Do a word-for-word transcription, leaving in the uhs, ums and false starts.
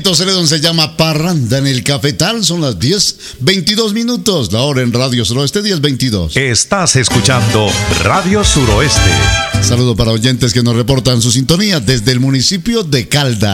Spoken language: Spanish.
Tito Celedón se llama Parranda en el Cafetal. Son las diez veintidós minutos. La hora en Radio Suroeste, diez veintidós. Estás escuchando Radio Suroeste. Saludo para oyentes que nos reportan su sintonía desde el municipio de Caldas.